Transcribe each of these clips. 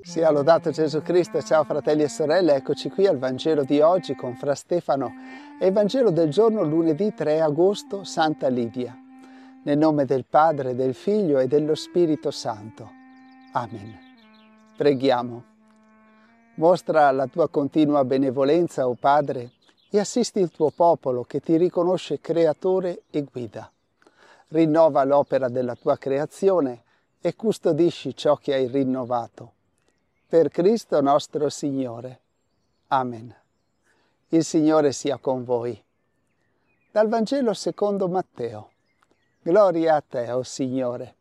Sia lodato Gesù Cristo, ciao fratelli e sorelle, eccoci qui al Vangelo di oggi con Fra Stefano e il Vangelo del giorno lunedì 3 agosto, Santa Lidia. Nel nome del Padre, del Figlio e dello Spirito Santo. Amen. Preghiamo. Mostra la tua continua benevolenza, o Padre, e assisti il tuo popolo che ti riconosce creatore e guida. Rinnova l'opera della tua creazione e custodisci ciò che hai rinnovato. Per Cristo nostro Signore. Amen. Il Signore sia con voi. Dal Vangelo secondo Matteo. Gloria a te, o Signore.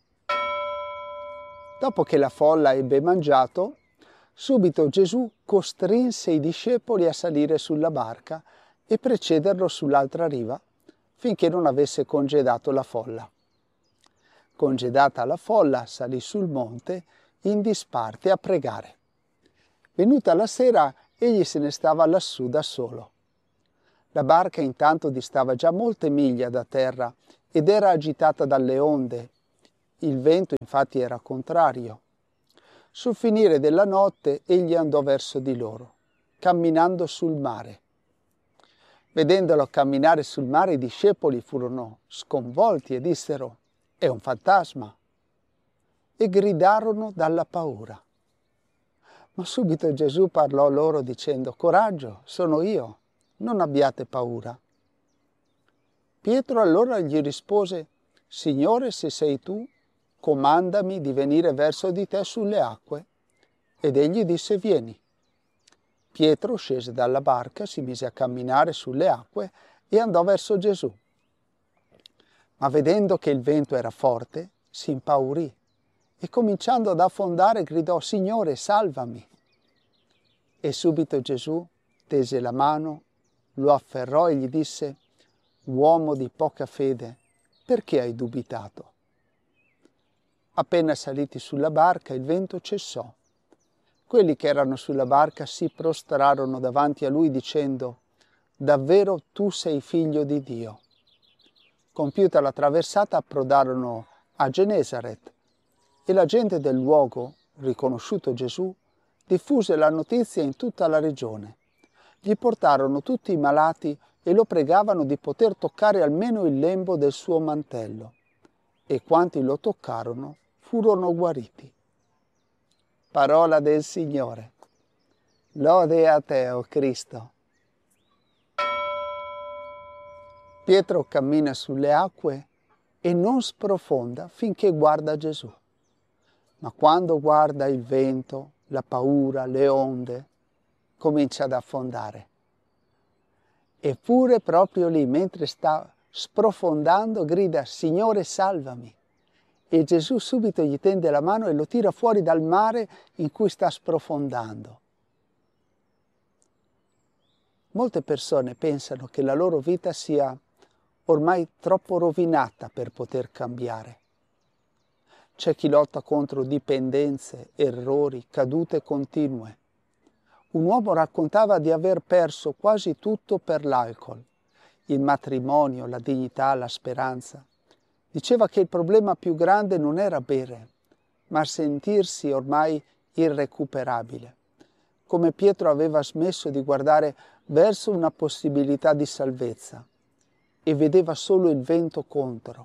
Dopo che la folla ebbe mangiato, subito Gesù costrinse i discepoli a salire sulla barca e precederlo sull'altra riva, finché non avesse congedato la folla. Congedata la folla, salì sul monte in disparte a pregare. Venuta la sera, egli se ne stava lassù da solo. La barca intanto distava già molte miglia da terra ed era agitata dalle onde. Il vento infatti era contrario. Sul finire della notte egli andò verso di loro, camminando sul mare. Vedendolo camminare sul mare, i discepoli furono sconvolti e dissero: «È un fantasma!» e gridarono dalla paura. Ma subito Gesù parlò loro dicendo: «Coraggio, sono io, non abbiate paura». Pietro allora gli rispose: «Signore, se sei tu, comandami di venire verso di te sulle acque». Ed egli disse: «Vieni». Pietro scese dalla barca, si mise a camminare sulle acque e andò verso Gesù. Ma vedendo che il vento era forte, si impaurì e cominciando ad affondare gridò: «Signore, salvami!» E subito Gesù tese la mano, lo afferrò e gli disse: «Uomo di poca fede, perché hai dubitato?» Appena saliti sulla barca, il vento cessò. Quelli che erano sulla barca si prostrarono davanti a lui dicendo: «Davvero tu sei figlio di Dio». Compiuta la traversata, approdarono a Genesaret e la gente del luogo, riconosciuto Gesù, diffuse la notizia in tutta la regione. Gli portarono tutti i malati e lo pregavano di poter toccare almeno il lembo del suo mantello. E quanti lo toccarono furono guariti. Parola del Signore. Lode a te, o Cristo. Pietro cammina sulle acque e non sprofonda finché guarda Gesù. Ma quando guarda il vento, la paura, le onde, comincia ad affondare. Eppure proprio lì, mentre sta sprofondando, grida: «Signore, salvami!» E Gesù subito gli tende la mano e lo tira fuori dal mare in cui sta sprofondando. Molte persone pensano che la loro vita sia ormai troppo rovinata per poter cambiare. C'è chi lotta contro dipendenze, errori, cadute continue. Un uomo raccontava di aver perso quasi tutto per l'alcol, il matrimonio, la dignità, la speranza. Diceva che il problema più grande non era bere, ma sentirsi ormai irrecuperabile. Come Pietro aveva smesso di guardare verso una possibilità di salvezza e vedeva solo il vento contro.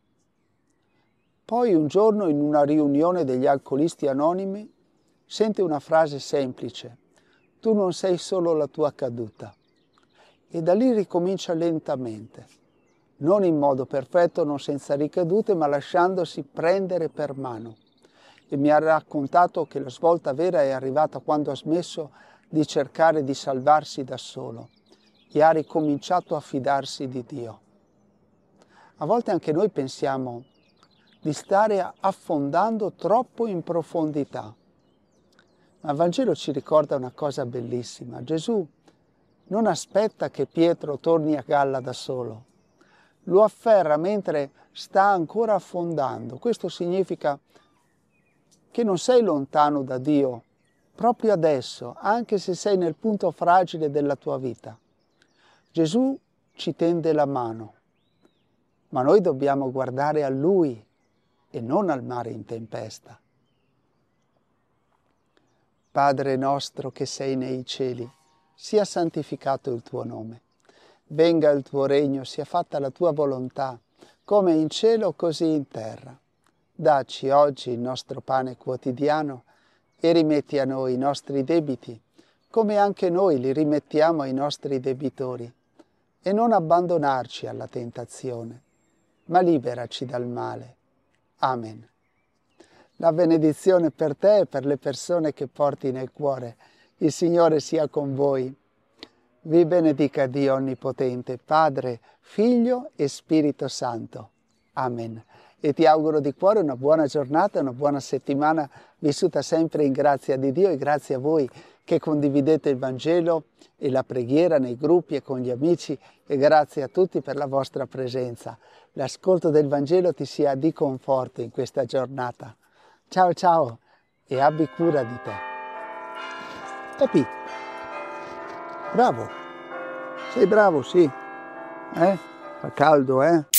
Poi un giorno, in una riunione degli alcolisti anonimi, sente una frase semplice: «Tu non sei solo la tua caduta». E da lì ricomincia lentamente, non in modo perfetto, non senza ricadute, ma lasciandosi prendere per mano. E mi ha raccontato che la svolta vera è arrivata quando ha smesso di cercare di salvarsi da solo e ha ricominciato a fidarsi di Dio. A volte anche noi pensiamo di stare affondando troppo in profondità. Ma il Vangelo ci ricorda una cosa bellissima. Gesù non aspetta che Pietro torni a galla da solo. Lo afferra mentre sta ancora affondando. Questo significa che non sei lontano da Dio proprio adesso, anche se sei nel punto fragile della tua vita. Gesù ci tende la mano, ma noi dobbiamo guardare a Lui e non al mare in tempesta. Padre nostro che sei nei cieli, sia santificato il tuo nome. Venga il tuo regno, sia fatta la tua volontà, come in cielo così in terra. Dacci oggi il nostro pane quotidiano e rimetti a noi i nostri debiti, come anche noi li rimettiamo ai nostri debitori. E non abbandonarci alla tentazione, ma liberaci dal male. Amen. La benedizione per te e per le persone che porti nel cuore. Il Signore sia con voi. Vi benedica Dio Onnipotente, Padre, Figlio e Spirito Santo. Amen. E ti auguro di cuore una buona giornata, una buona settimana vissuta sempre in grazia di Dio, e grazie a voi che condividete il Vangelo e la preghiera nei gruppi e con gli amici, e grazie a tutti per la vostra presenza. L'ascolto del Vangelo ti sia di conforto in questa giornata. Ciao ciao e abbi cura di te. Capi? Bravo. Sei bravo, sì. Fa caldo,